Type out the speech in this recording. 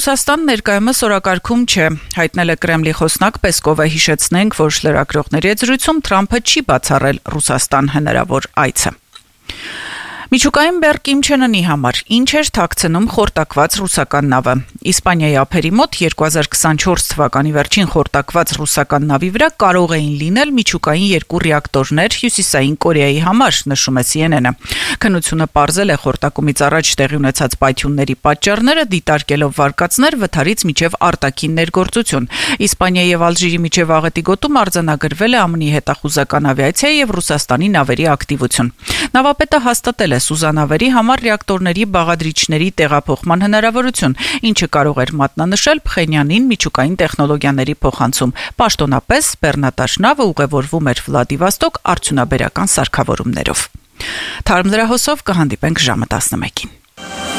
Ռուսաստան ներկայումս օրակարգում չէ, հայտնել է Կրեմլի խոսնակ Պեսկովը, հիշեցնենք, որ լրագրողների հետ զրույցում Թրամփը չի բացառել Ռուսաստան հնարավոր այցը։ Միջուկային բեռ Կիմ Չեն Ընի համար ինչ էր թաքցնում խորտակված ռուսական նավը։ Իսպանիայի ափերի մոտ 2024 թվականի վերջին խորտակված ռուսական նավի վրա կարող էին լինել միջուկային 2 ռեակտորներ Հյուսիսային Կորեայի համար, նշում է CNN-ը։ Քննությունը պարզել է խորտակումից առաջ տեղի ունեցած պայթյունների պատճառները, դիտարկելով վարկածներ վթարից մինչև արտաքին ներգործություն։ Իսպանիայի եւ Ալժիրի միջև աղետի գոտում արձանագրվել է ԱՄՆ-ի հետախուզական ավիացիայի եւ Ռուսաստանի նավերի ակտիվություն։ Նավապետը հաստատել է սուզանավերի համար ռեակտորների բաղադրիչների տեղափոխման հնարավորություն, ինչը կարող էր մատնանշել Փխենյանին միջուկային տեխնոլոգիաների փոխանցում։ Պաշտոնապես բեռնատար նավը ուղևորվում էր Վլադիվոստոկ արդյունաբերական սարքավորումներով։ Թարմ լրահոսով կհանդիպենք ժամը 11-ին։